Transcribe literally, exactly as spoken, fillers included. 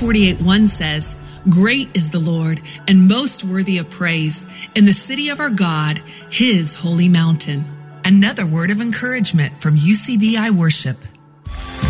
forty-eight one says, "Great is the Lord and most worthy of praise in the city of our God, his holy mountain." Another word of encouragement from U C B I Worship.